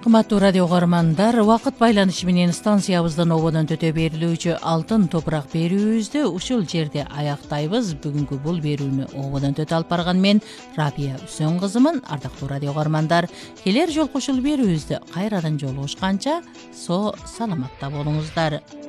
Кымбаттуу радио угармандар, убакыт байланышы менен станциябыздан ободон төтө берилүүчү алтын топурак берүүбүздү ушул жерде аяктайбыз. Бүгүнкү бул берүүнү ободон төтө алып барган мен Рабия Үсөн кызымын. Ардактуу радио угармандар, келер жолку ушул берүүбүздө кайрадан жолугушканча саламатта болуңуздар.